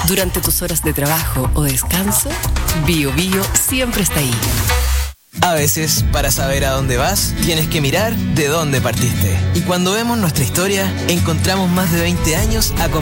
Durante tus horas de trabajo o descanso, Bio Bio siempre está ahí. A veces, para saber a dónde vas, tienes que mirar de dónde partiste. Y cuando vemos nuestra historia, encontramos más de 20 años